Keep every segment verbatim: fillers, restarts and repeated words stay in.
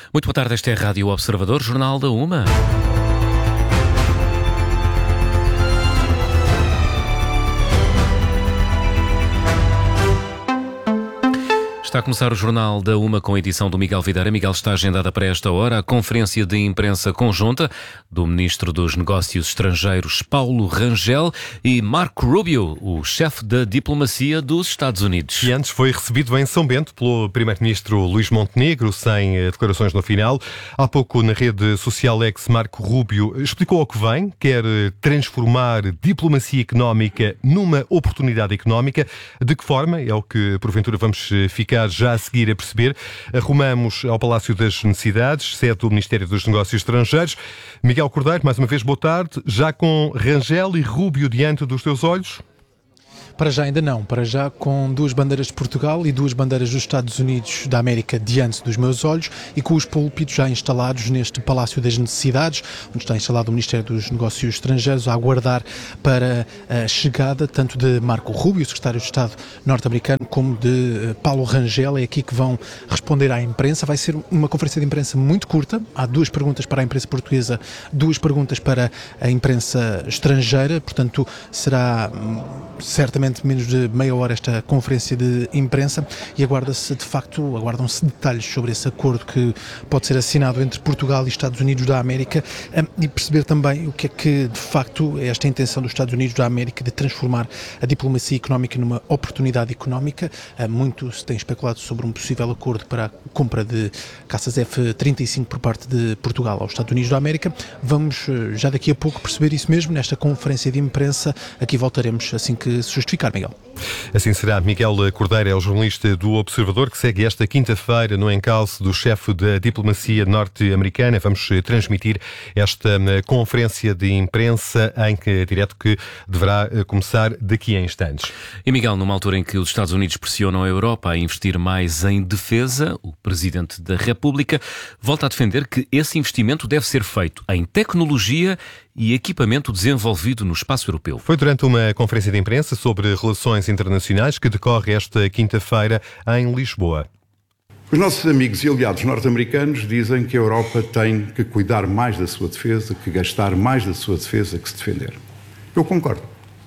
Muito boa tarde, esta é a Rádio Observador, Jornal da Uma. Está a começar o Jornal da Uma com a edição do Miguel Videira. Miguel, está agendada para esta hora a conferência de imprensa conjunta do Ministro dos Negócios Estrangeiros, Paulo Rangel, e Marco Rubio, o chefe da diplomacia dos Estados Unidos. E antes foi recebido em São Bento pelo Primeiro-Ministro Luís Montenegro, sem declarações no final. Há pouco, na rede social X, Marco Rubio explicou ao que vem, quer transformar diplomacia económica numa oportunidade económica. De que forma? É o que, porventura, vamos ficar já a seguir a perceber. Arrumamos ao Palácio das Necessidades, sede do Ministério dos Negócios Estrangeiros. Miguel Cordeiro, mais uma vez, boa tarde. Já com Rangel e Rubio diante dos teus olhos? Para já ainda não, para já com duas bandeiras de Portugal e duas bandeiras dos Estados Unidos da América diante dos meus olhos e com os púlpitos já instalados neste Palácio das Necessidades, onde está instalado o Ministério dos Negócios Estrangeiros, a aguardar para a chegada tanto de Marco Rubio, secretário de Estado norte-americano, como de Paulo Rangel. É aqui que vão responder à imprensa. Vai ser uma conferência de imprensa muito curta. Há duas perguntas para a imprensa portuguesa, duas perguntas para a imprensa estrangeira, portanto será certamente menos de meia hora esta conferência de imprensa e aguarda-se, de facto, aguardam-se detalhes sobre esse acordo que pode ser assinado entre Portugal e Estados Unidos da América e perceber também o que é que, de facto, é esta intenção dos Estados Unidos da América de transformar a diplomacia económica numa oportunidade económica. Muito se tem especulado sobre um possível acordo para a compra de caças F trinta e cinco por parte de Portugal aos Estados Unidos da América. Vamos já daqui a pouco perceber isso mesmo nesta conferência de imprensa. Aqui voltaremos assim que se justificar. Miguel. Assim será. Miguel Cordeiro é o jornalista do Observador que segue esta quinta-feira no encalço do chefe da diplomacia norte-americana. Vamos transmitir esta conferência de imprensa em direto que deverá começar daqui a instantes. E Miguel, numa altura em que os Estados Unidos pressionam a Europa a investir mais em defesa, o Presidente da República volta a defender que esse investimento deve ser feito em tecnologia e equipamento desenvolvido no espaço europeu. Foi durante uma conferência de imprensa sobre relações internacionais que decorre esta quinta-feira em Lisboa. Os nossos amigos e aliados norte-americanos dizem que a Europa tem que cuidar mais da sua defesa, que gastar mais da sua defesa que se defender. Eu concordo.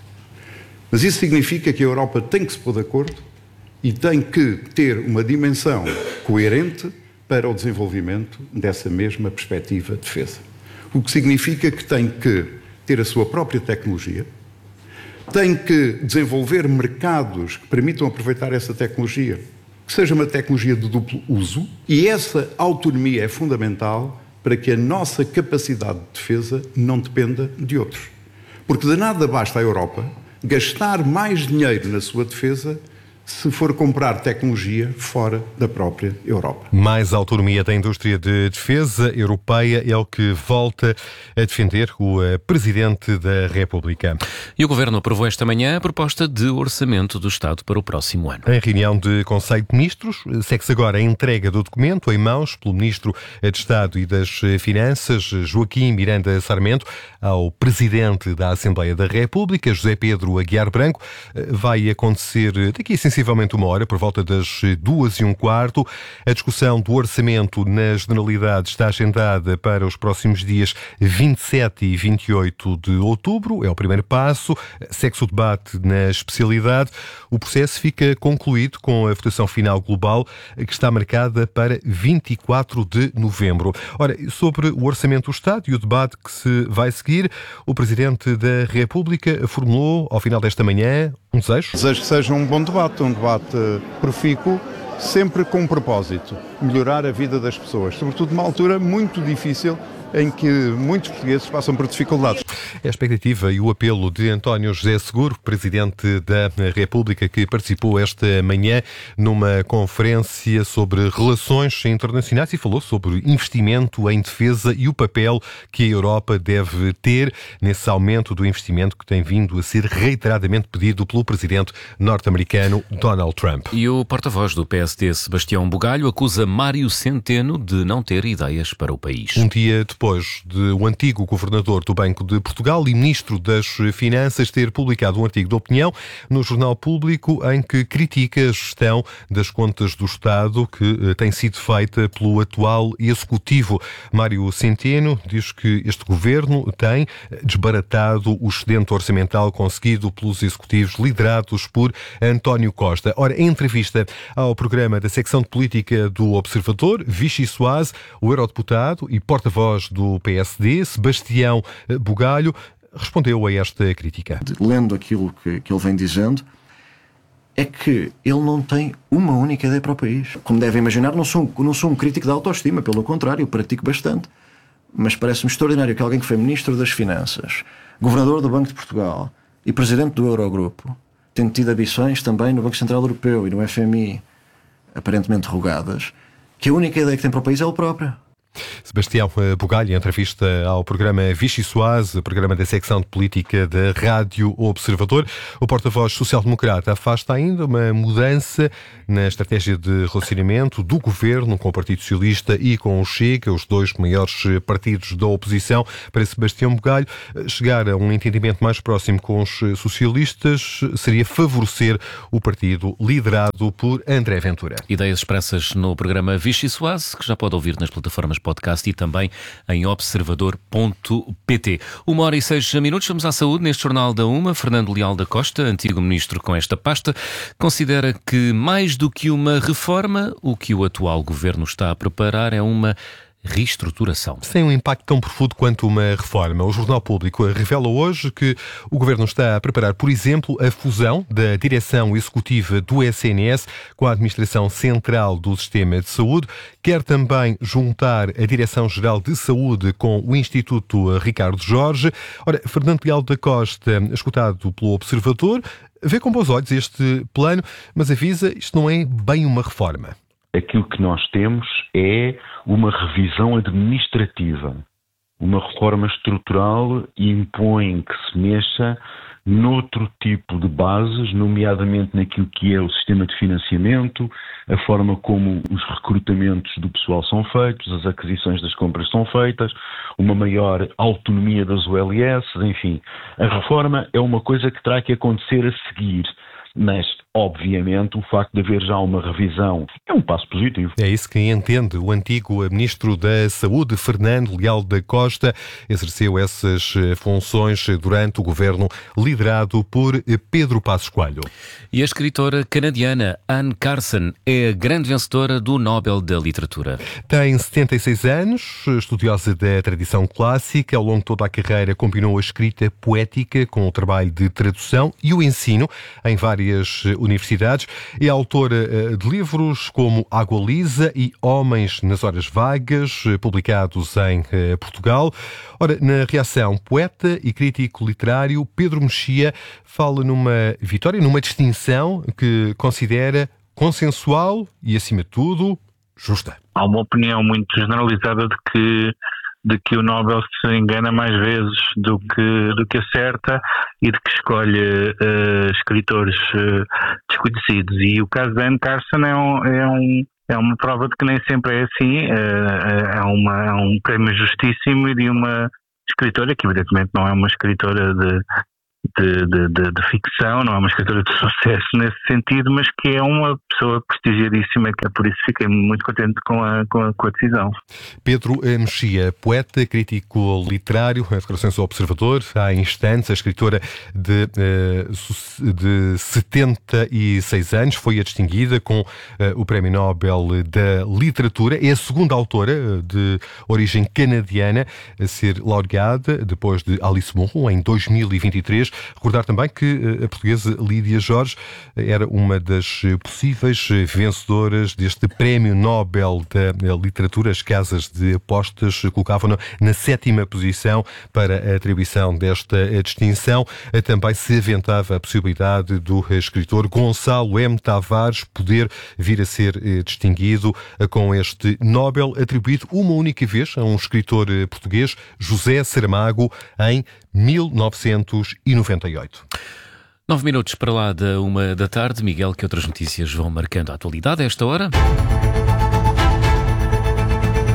Mas isso significa que a Europa tem que se pôr de acordo e tem que ter uma dimensão coerente para o desenvolvimento dessa mesma perspectiva de defesa. O que significa que tem que ter a sua própria tecnologia, tem que desenvolver mercados que permitam aproveitar essa tecnologia, que seja uma tecnologia de duplo uso, e essa autonomia é fundamental para que a nossa capacidade de defesa não dependa de outros. Porque de nada basta a Europa gastar mais dinheiro na sua defesa se for comprar tecnologia fora da própria Europa. Mais autonomia da indústria de defesa europeia é o que volta a defender o Presidente da República. E o Governo aprovou esta manhã a proposta de orçamento do Estado para o próximo ano. Em reunião de Conselho de Ministros, segue-se agora a entrega do documento em mãos pelo Ministro de Estado e das Finanças, Joaquim Miranda Sarmento, ao Presidente da Assembleia da República, José Pedro Aguiar Branco. Vai acontecer daqui a sensivelmente uma hora, por volta das duas e um quarto. A discussão do orçamento na Generalidade está agendada para os próximos dias vinte e sete e vinte e oito de outubro. É o primeiro passo. Segue-se o debate na especialidade. O processo fica concluído com a votação final global, que está marcada para vinte e quatro de novembro. Ora, sobre o orçamento do Estado e o debate que se vai seguir, o Presidente da República formulou, ao final desta manhã, um desejo. Desejo que seja um bom debate, um debate profícuo, sempre com um propósito, melhorar a vida das pessoas, sobretudo numa altura muito difícil em que muitos portugueses passam por dificuldades. É a expectativa e o apelo de António José Seguro, Presidente da República, que participou esta manhã numa conferência sobre relações internacionais e falou sobre investimento em defesa e o papel que a Europa deve ter nesse aumento do investimento que tem vindo a ser reiteradamente pedido pelo Presidente norte-americano Donald Trump. E o porta-voz do P S D, Sebastião Bugalho, acusa Mário Centeno de não ter ideias para o país. Um dia depois de o antigo governador do Banco de Portugal Portugal e Ministro das Finanças, ter publicado um artigo de opinião no Jornal Público em que critica a gestão das contas do Estado que tem sido feita pelo atual Executivo. Mário Centeno diz que este governo tem desbaratado o excedente orçamental conseguido pelos executivos liderados por António Costa. Ora, em entrevista ao programa da secção de política do Observador, Vichy Soase, o eurodeputado e porta-voz do P S D, Sebastião Bugalho, respondeu a esta crítica. Lendo aquilo que, que ele vem dizendo, é que ele não tem uma única ideia para o país. Como devem imaginar, não sou, não sou um crítico da autoestima, pelo contrário, eu pratico bastante. Mas parece-me extraordinário que alguém que foi Ministro das Finanças, Governador do Banco de Portugal e Presidente do Eurogrupo, tendo tido ambições também no Banco Central Europeu e no F M I, aparentemente rogadas, que a única ideia que tem para o país é ele próprio. Sebastião Bugalho, em entrevista ao programa Vichy Soase, programa da secção de política da Rádio Observador. O porta-voz social-democrata afasta ainda uma mudança na estratégia de relacionamento do governo com o Partido Socialista e com o Chega, os dois maiores partidos da oposição. Para Sebastião Bugalho, chegar a um entendimento mais próximo com os socialistas seria favorecer o partido liderado por André Ventura. Ideias expressas no programa Vichy Soase, que já pode ouvir nas plataformas podcast e também em observador ponto pt. Uma hora e seis minutos, vamos à saúde. Neste Jornal da Uma, Fernando Leal da Costa, antigo ministro com esta pasta, considera que mais do que uma reforma, o que o atual governo está a preparar é uma reestruturação. Sem um impacto tão profundo quanto uma reforma. O Jornal Público revela hoje que o Governo está a preparar, por exemplo, a fusão da direção executiva do S N S com a Administração Central do Sistema de Saúde. Quer também juntar a Direção-Geral de Saúde com o Instituto Ricardo Jorge. Ora, Fernando Leal da Costa, escutado pelo Observador, vê com bons olhos este plano, mas avisa, isto não é bem uma reforma. Aquilo que nós temos é uma revisão administrativa. Uma reforma estrutural impõe que se mexa noutro tipo de bases, nomeadamente naquilo que é o sistema de financiamento, a forma como os recrutamentos do pessoal são feitos, as aquisições das compras são feitas, uma maior autonomia das U L S, enfim. A reforma é uma coisa que terá que acontecer a seguir. Mas, obviamente, o facto de haver já uma revisão é um passo positivo. É isso que entende o antigo Ministro da Saúde, Fernando Leal da Costa. Exerceu essas funções durante o governo liderado por Pedro Passos Coelho. E a escritora canadiana Anne Carson é a grande vencedora do Nobel da Literatura. Tem setenta e seis anos, estudiosa da tradição clássica. Ao longo de toda a carreira combinou a escrita poética com o trabalho de tradução e o ensino em várias universidades. É autora de livros como Água Lisa e Homens nas Horas Vagas, publicados em Portugal. Ora, na reação, poeta e crítico literário Pedro Mexia fala numa vitória, numa distinção que considera consensual e, acima de tudo, justa. Há uma opinião muito generalizada de que de que o Nobel se engana mais vezes do que, do que acerta e de que escolhe uh, escritores uh, desconhecidos. E o caso da Anne Carson é, um, é, um, é uma prova de que nem sempre é assim. Uh, é, uma, é um prémio justíssimo e de uma escritora que evidentemente não é uma escritora de... De, de, de, de ficção, não é uma escritora de sucesso nesse sentido, mas que é uma pessoa prestigiadíssima, que é por isso fiquei muito contente com a, com a, com a decisão. Pedro Mexia, poeta, crítico literário, a declarações do Observador, há instantes, a escritora de, de setenta e seis anos, foi a distinguida com o Prémio Nobel da Literatura, é a segunda autora de origem canadiana a ser laureada, depois de Alice Munro, em dois mil e vinte e três. Recordar também que a portuguesa Lídia Jorge era uma das possíveis vencedoras deste Prémio Nobel da Literatura. As casas de apostas colocavam-no na sétima posição para a atribuição desta distinção. Também se aventava a possibilidade do escritor Gonçalo M. Tavares poder vir a ser distinguido com este Nobel, atribuído uma única vez a um escritor português, José Saramago, em mil novecentos e noventa e oito. Nove minutos para lá da uma da tarde. Miguel, que outras notícias vão marcando a atualidade a esta hora?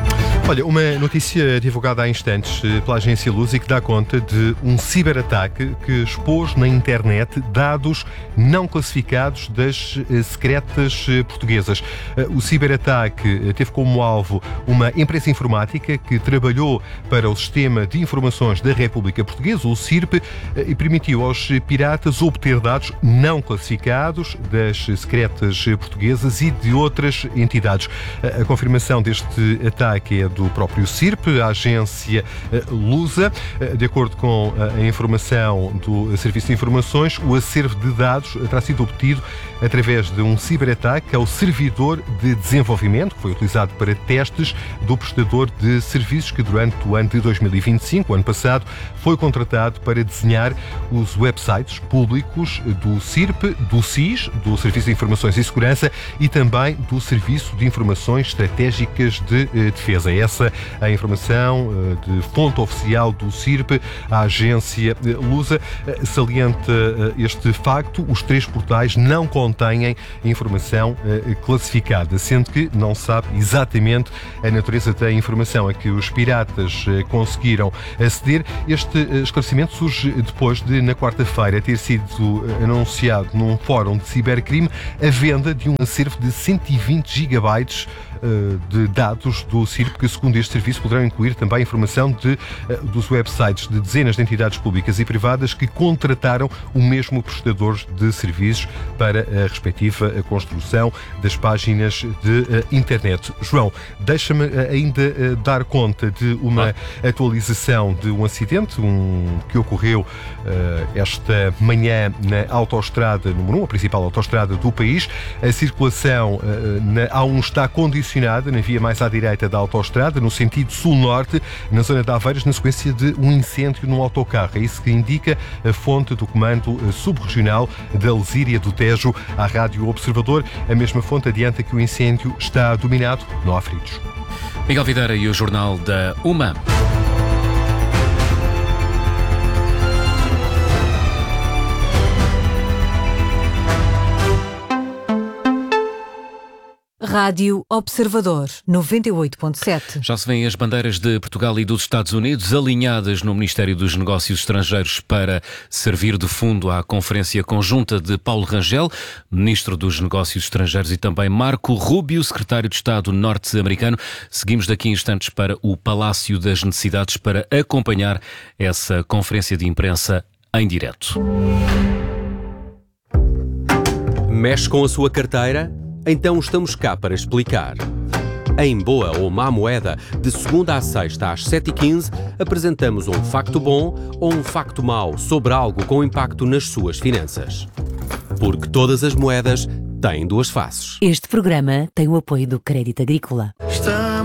Olha, uma notícia divulgada há instantes pela agência Lusa que dá conta de um ciberataque que expôs na internet dados não classificados das secretas portuguesas. O ciberataque teve como alvo uma empresa informática que trabalhou para o Sistema de Informações da República Portuguesa, o S I R P, e permitiu aos piratas obter dados não classificados das secretas portuguesas e de outras entidades. A confirmação deste ataque é do próprio S I R P, a agência Lusa. De acordo com a informação do Serviço de Informações, o acervo de dados terá sido obtido através de um ciberataque ao servidor de desenvolvimento que foi utilizado para testes do prestador de serviços que durante o ano de dois mil e vinte e cinco, o ano passado, foi contratado para desenhar os websites públicos do S I R P, do S I S, do Serviço de Informações e Segurança, e também do Serviço de Informações Estratégicas de Defesa. Essa é a informação de fonte oficial do S I R P. A agência Lusa salienta este facto: os três portais não contêm informação classificada, sendo que não sabe exatamente a natureza da informação a que os piratas conseguiram aceder. Este esclarecimento surge depois de, na quarta-feira, ter sido anunciado num fórum de cibercrime a venda de um acervo de cento e vinte gigabytes de dados do S I R P, que, segundo este serviço, poderão incluir também informação de, dos websites de dezenas de entidades públicas e privadas que contrataram o mesmo prestador de serviços para a respectiva construção das páginas de internet. João, deixa-me ainda dar conta de uma atualização de um acidente um, que ocorreu uh, esta manhã na autoestrada número um, a principal autoestrada do país. A circulação uh, na A um está condicionada na via mais à direita da autoestrada, no sentido sul-norte, na zona de Aveiras, na sequência de um incêndio num autocarro. É isso que indica a fonte do Comando Subregional da Lesíria do Tejo à Rádio Observador. A mesma fonte adianta que o incêndio está dominado, não há feridos. Miguel Videira e o Jornal da Uma. Rádio Observador, noventa e oito ponto sete. Já se vêem as bandeiras de Portugal e dos Estados Unidos alinhadas no Ministério dos Negócios Estrangeiros para servir de fundo à Conferência Conjunta de Paulo Rangel, Ministro dos Negócios Estrangeiros, e também Marco Rubio, Secretário de Estado norte-americano. Seguimos daqui a instantes para o Palácio das Necessidades para acompanhar essa conferência de imprensa em direto. Mexe com a sua carteira? Então estamos cá para explicar. Em Boa ou Má Moeda, de segunda à sexta às sete e quinze, apresentamos um facto bom ou um facto mau sobre algo com impacto nas suas finanças. Porque todas as moedas têm duas faces. Este programa tem o apoio do Crédito Agrícola. Estamos